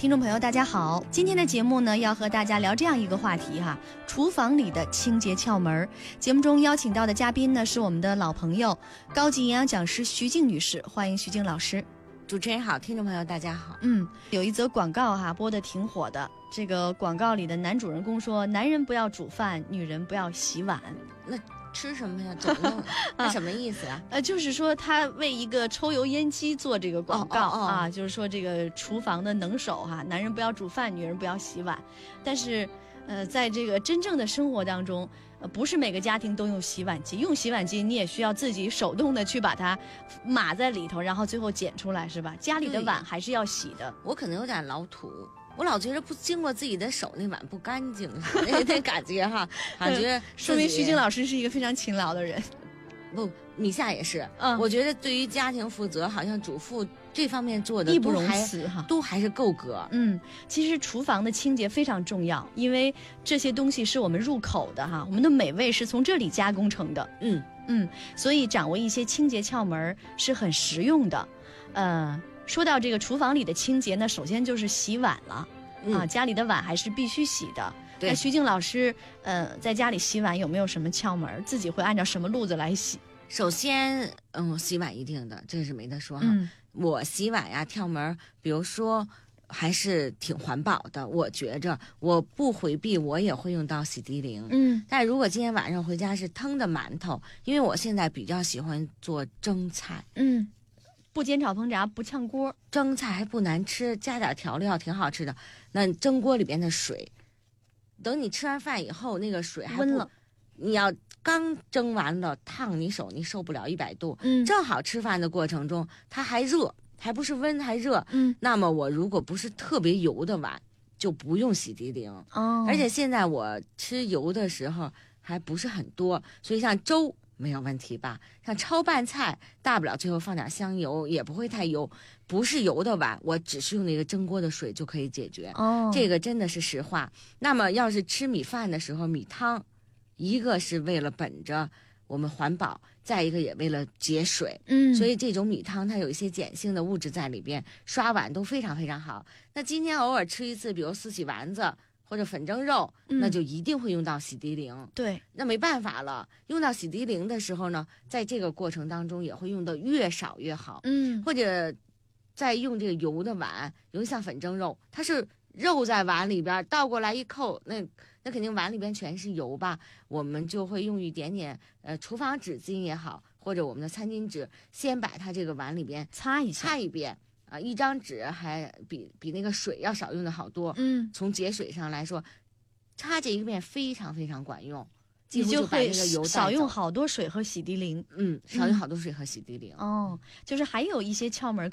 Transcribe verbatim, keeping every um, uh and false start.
听众朋友大家好，今天的节目呢要和大家聊这样一个话题哈，厨房里的清洁窍门。节目中邀请到的嘉宾呢是我们的老朋友，高级营养讲师徐静女士，欢迎徐静老师。 主持人好，听众朋友大家好。 嗯，有一则广告哈，播的挺火的。这个广告里的男主人公说：“男人不要煮饭，女人不要洗碗。” 那吃什么呀？怎么弄？那什么意思啊？ 呃，就是说他为一个抽油烟机做这个广告、 哦哦哦、 啊，就是说这个厨房的能手哈，男人不要煮饭，女人不要洗碗。但是，呃，在这个真正的生活当中，呃，不是每个家庭都用洗碗机，用洗碗机你也需要自己手动的去把它码在里头，然后最后捡出来，是吧？家里的碗还是要洗的。 我可能有点老土。我老觉得不经过自己的手那碗不干净，那那感觉哈，好像觉得说明徐静老师是一个非常勤劳的人。 不，米夏也是。 嗯， 我觉得对于家庭负责，好像主妇这方面做的义不容辞哈， 都还是够格。 嗯，其实厨房的清洁非常重要，因为这些东西是我们入口的哈，我们的美味是从这里加工成的。 嗯嗯，所以掌握一些清洁窍门是很实用的。呃。说到这个厨房里的清洁呢，首先就是洗碗了、嗯、啊，家里的碗还是必须洗的。 对， 那徐静老师，呃，在家里洗碗有没有什么窍门？自己会按照什么路子来洗？ 首先，嗯，洗碗一定的，这是没得说哈。 嗯、 我洗碗呀，窍门，比如说还是挺环保的。我觉着我不回避，我也会用到洗涤灵。 嗯， 但如果今天晚上回家是腾的馒头，因为我现在比较喜欢做蒸菜。 嗯。不煎炒烹炸不炝锅， 蒸菜还不难吃，加点调料挺好吃的。那蒸锅里边的水，等你吃完饭以后，那个水还温了， 你要刚蒸完了烫你手，你受不了一百度。 嗯， 正好吃饭的过程中它还热，还不是温还热。 嗯， 那么我如果不是特别油的碗，就不用洗涤灵。 哦， 而且现在我吃油的时候还不是很多，所以像粥没有问题吧？像焯拌菜，大不了最后放点香油，也不会太油。不是油的碗，我只是用那个蒸锅的水就可以解决。 哦， 这个真的是实话。那么要是吃米饭的时候，米汤，一个是为了本着我们环保，再一个也为了节水。 嗯， 所以这种米汤它有一些碱性的物质在里边，刷碗都非常非常好。那今天偶尔吃一次，比如四喜丸子。或者粉蒸肉、嗯，那就一定会用到洗涤灵。 对， 那没办法了。用到洗涤灵的时候呢，在这个过程当中也会用的越少越好。 嗯， 或者在用这个油的碗，尤其像粉蒸肉，它是肉在碗里边倒过来一扣，那那肯定碗里边全是油吧？我们就会用一点点呃厨房纸巾也好，或者我们的餐巾纸，先把它这个碗里边擦一下， 擦一遍。啊，一张纸还比比那个水要少用的好多。 嗯， 从节水上来说，擦这一遍非常非常管用， 你就会就少用好多水和洗涤灵。 嗯，少用好多水和洗涤灵。 嗯、哦，就是还有一些窍门